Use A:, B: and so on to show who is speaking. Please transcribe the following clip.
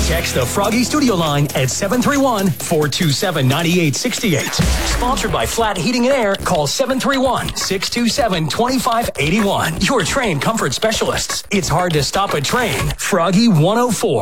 A: Text the Froggy Studio line at 731-427-9868. Sponsored by Flat Heating and Air. Call 731-627-2581. Your train comfort specialists. It's hard to stop a train. Froggy 104.